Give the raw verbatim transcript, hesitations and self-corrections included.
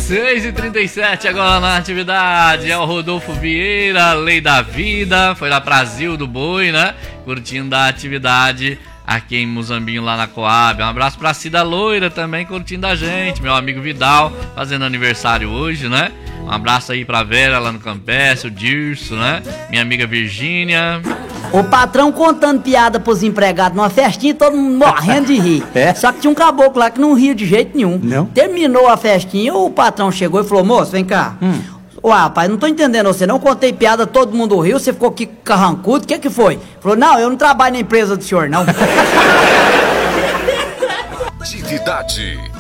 seis e trinta e sete agora na atividade. É o Rodolfo Vieira, Lei da Vida. Foi lá pra Zil do Boi, né? Curtindo a atividade aqui em Muzambinho, lá na Coab. Um abraço pra Cida Loira também curtindo a gente. Meu amigo Vidal fazendo aniversário hoje, né? Um abraço aí pra Vera lá no Campestre, o Dirso, né? Minha amiga Virgínia. O patrão contando piada pros empregados numa festinha, todo mundo morrendo de rir. É? Só que tinha um caboclo lá que não ria de jeito nenhum. Não? Terminou a festinha, o patrão chegou e falou: moço, vem cá. Hum. Ô rapaz, não tô entendendo você, não contei piada, todo mundo riu, você ficou aqui carrancudo, o que que foi? Falou: não, eu não trabalho na empresa do senhor, não. Atividade.